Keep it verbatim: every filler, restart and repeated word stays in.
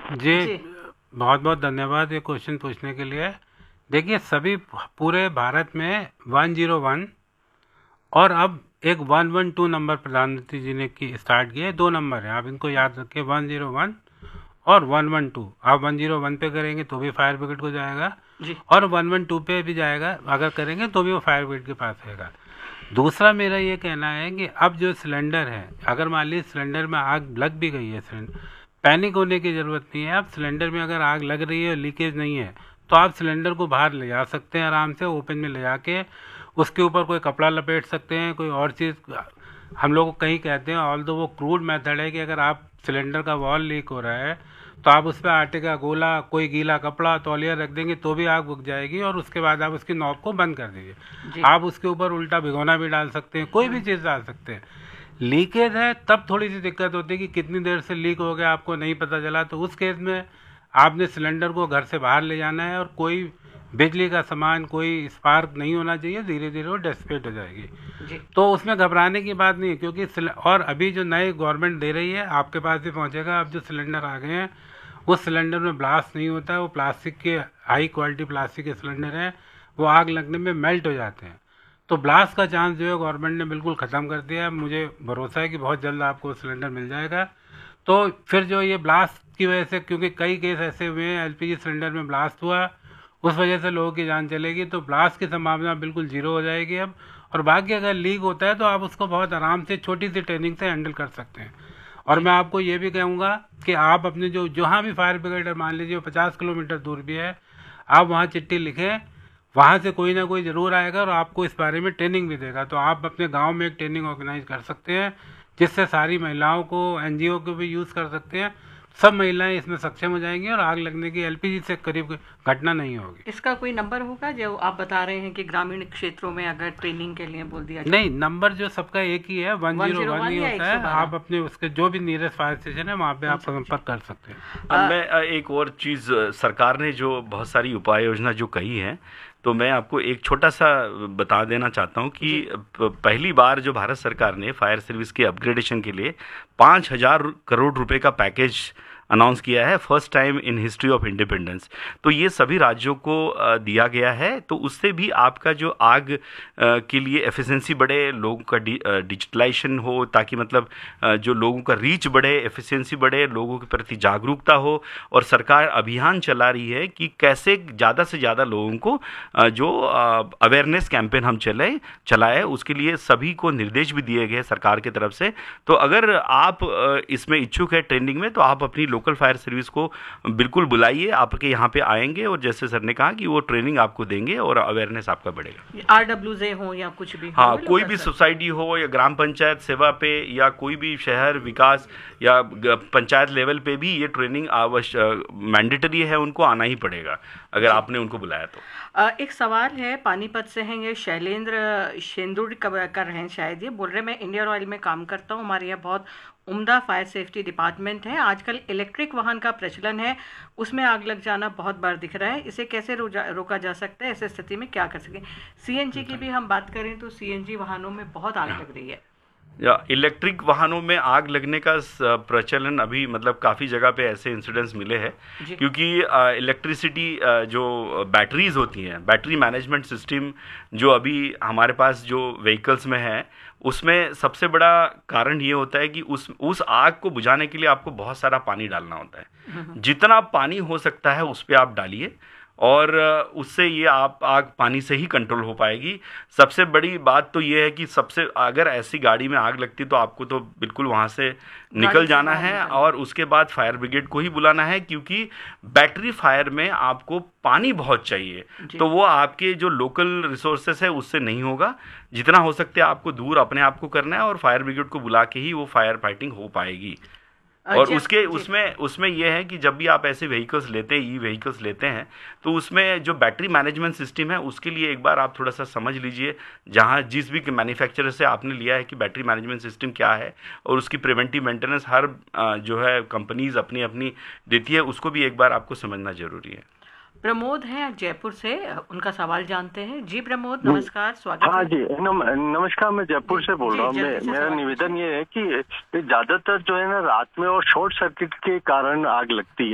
जी, जी। बहुत बहुत धन्यवाद ये क्वेश्चन पूछने के लिए। देखिए, सभी पूरे भारत में वन ज़ीरो वन और अब एक वन वन टू नंबर प्रधानमंत्री जी ने की स्टार्ट किए। दो नंबर है, आप इनको याद रखें, वन ज़ीरो वन और वन वन टू। आप वन ज़ीरो वन पे करेंगे तो भी फायर ब्रिगेड को जाएगा, जी। और वन वन टू पे भी जाएगा, अगर करेंगे तो भी वो फायर ब्रिगेड के पास रहेगा। दूसरा मेरा ये कहना है कि अब जो सिलेंडर है, अगर मान लीजिए सिलेंडर में आग लग भी गई है, सिलेंडर, पैनिक होने की ज़रूरत नहीं है। अब सिलेंडर में अगर आग लग रही है, लीकेज नहीं है, तो आप सिलेंडर को बाहर ले जा सकते हैं, आराम से ओपन में ले जाके उसके ऊपर कोई कपड़ा लपेट सकते हैं, कोई और चीज़। हम लोग कहीं कहते हैं, ऑल दो वो क्रूड मेथड है, कि अगर आप सिलेंडर का वॉल लीक हो रहा है तो आप उस पर आटे का गोला, कोई गीला कपड़ा, तौलिया रख देंगे तो भी आग बुझ जाएगी, और उसके बाद आप उसकी नॉब को बंद कर दीजिए। आप उसके ऊपर उल्टा भिगोना भी डाल सकते हैं, कोई भी चीज़ डाल सकते हैं। लीकेज है तब थोड़ी सी दिक्कत होती है कि कितनी देर से लीक हो गया, आपको नहीं पता चला, तो उस केस में आपने सिलेंडर को घर से बाहर ले जाना है, और कोई बिजली का सामान, कोई स्पार्क नहीं होना चाहिए, धीरे धीरे वो डेसिपेट हो जाएगी। जी। तो उसमें घबराने की बात नहीं है, क्योंकि और अभी जो नए गवर्नमेंट दे रही है, आपके पास भी पहुंचेगा। अब जो सिलेंडर आ गए हैं, उस सिलेंडर में ब्लास्ट नहीं होता है, वो प्लास्टिक के, हाई क्वालिटी प्लास्टिक के सिलेंडर हैं, वो आग लगने में मेल्ट हो जाते हैं। तो ब्लास्ट का चांस जो है गवर्नमेंट ने बिल्कुल ख़त्म कर दिया है। मुझे भरोसा है कि बहुत जल्द आपको सिलेंडर मिल जाएगा। तो फिर जो ये ब्लास्ट की वजह से, क्योंकि कई केस ऐसे हुए हैं एलपीजी सिलेंडर में ब्लास्ट हुआ, उस वजह से लोगों की जान चलेगी, तो ब्लास्ट की संभावना बिल्कुल जीरो हो जाएगी अब। और बाकी अगर लीक होता है तो आप उसको बहुत आराम से छोटी सी ट्रेनिंग से हैंडल कर सकते हैं। और मैं आपको ये भी कहूँगा कि आप अपने जो जहाँ भी फायर ब्रिगेड, मान लीजिए पचास किलोमीटर दूर भी है, आप वहाँ चिट्ठी लिखें, वहाँ से कोई ना कोई ज़रूर आएगा और आपको इस बारे में ट्रेनिंग भी देगा। तो आप अपने गांव में एक ट्रेनिंग ऑर्गेनाइज कर सकते हैं, जिससे सारी महिलाओं को, एनजीओ को भी यूज़ कर सकते हैं। सब महिलाएं इसमें सक्षम हो जाएंगी और आग लगने की एलपीजी से करीब घटना नहीं होगी। इसका कोई नंबर होगा जो आप बता रहे हैं कि ग्रामीण क्षेत्रों में अगर ट्रेनिंग के लिए बोल दिया जाए? नहीं, नंबर जो सबका एक ही है, वन जीरो वन ही होता है। आप अपने उसके जो भी नियरेस्ट फायर स्टेशन है, वहाँ पे आप संपर्क कर सकते हैं। अब मैं एक और चीज़, सरकार ने जो बहुत सारी उपाय योजना जो कही है, तो मैं आपको एक छोटा सा बता देना चाहता हूँ कि पहली बार जो भारत सरकार ने फायर सर्विस के अपग्रेडेशन के लिए पाँच हजार करोड़ रुपए का पैकेज अनाउंस किया है, first time in history of independence. तो ये सभी राज्यों को दिया गया है, तो उससे भी आपका जो आग के लिए एफिशिएंसी बढ़े, लोगों का डिजिटलाइजेशन हो, ताकि मतलब जो लोगों का रीच बढ़े, एफिशिएंसी बढ़े, लोगों के प्रति जागरूकता हो। और सरकार अभियान चला रही है कि कैसे ज़्यादा से ज़्यादा लोगों को जो अवेयरनेस कैंपेन हम चले चलाए, उसके लिए सभी को निर्देश भी दिए गए सरकार की तरफ से। तो अगर आप इसमें इच्छुक है ट्रेनिंग में, तो आप अपनी लोकल फायर सर्विस को बिल्कुल बुलाइए, आपके यहाँ पे आएंगे, और जैसे सर ने कहा कि वो ट्रेनिंग आपको देंगे और अवेयरनेस आपका बढ़ेगा। आरडब्ल्यूजे हो या कुछ भी, हाँ, कोई भी सोसाइटी हो या ग्राम पंचायत सेवा पे या कोई भी शहर विकास या पंचायत लेवल पे भी ये ट्रेनिंग आवश्यक मैंडेटरी है, उनको आना ही पड़ेगा अगर आपने उनको बुलाया तो। एक सवाल है, पानीपत से हैं ये शैलेंद्र शेंदुर कर रहे हैं शायद, ये बोल रहे हैं मैं इंडियन ऑयल में काम करता हूँ, हमारे यहाँ बहुत उम्दा फायर सेफ्टी डिपार्टमेंट है, आजकल इलेक्ट्रिक वाहन का प्रचलन है, उसमें आग लग जाना बहुत बार दिख रहा है, इसे कैसे रोका जा सकता है, ऐसे स्थिति में क्या कर सकें? सीएनजी की भी हम बात करें तो सीएनजी वाहनों में बहुत आग लग रही है। या इलेक्ट्रिक वाहनों में आग लगने का प्रचलन अभी मतलब काफ़ी जगह पे ऐसे इंसिडेंट्स मिले हैं, क्योंकि इलेक्ट्रिसिटी जो बैटरीज होती हैं, बैटरी मैनेजमेंट सिस्टम जो अभी हमारे पास जो व्हीकल्स में है, उसमें सबसे बड़ा कारण ये होता है कि उस उस आग को बुझाने के लिए आपको बहुत सारा पानी डालना होता है। जितना पानी हो सकता है उस पर आप डालिए, और उससे ये आप आग पानी से ही कंट्रोल हो पाएगी। सबसे बड़ी बात तो ये है कि सबसे अगर ऐसी गाड़ी में आग लगती तो आपको तो बिल्कुल वहाँ से निकल जाना है, और उसके बाद फायर ब्रिगेड को ही बुलाना है, क्योंकि बैटरी फायर में आपको पानी बहुत चाहिए, तो वो आपके जो लोकल रिसोर्सेस है उससे नहीं होगा। जितना हो सकता है आपको दूर अपने आप को करना है, और फायर ब्रिगेड को बुला के ही वो फायर फाइटिंग हो पाएगी। और उसके उसमें उसमें यह है कि जब भी आप ऐसे व्हीकल्स लेते हैं, ई व्हीकल्स लेते हैं, तो उसमें जो बैटरी मैनेजमेंट सिस्टम है उसके लिए एक बार आप थोड़ा सा समझ लीजिए, जहाँ जिस भी मैन्युफैक्चरर से आपने लिया है कि बैटरी मैनेजमेंट सिस्टम क्या है, और उसकी प्रिवेंटिव मेंटेनेंस हर जो है कंपनीज अपनी अपनी देती है, उसको भी एक बार आपको समझना जरूरी है। प्रमोद हैं जयपुर से, उनका सवाल जानते हैं। जी प्रमोद, नमस्कार, स्वागत हाँ जी, नम, नमस्कार, मैं जयपुर से बोल रहा हूँ। मेरा निवेदन ये है कि ज्यादातर जो है ना रात में और शॉर्ट सर्किट के कारण आग लगती है।